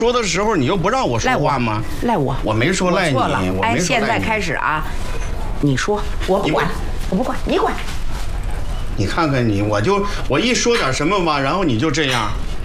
说的时候你又不让我说话吗？ 赖我， 我没说赖你， 错了。哎，现在开始啊，你说，我不管，我不管，你管。 你看看你，我一说点什么吧，然后你就这样。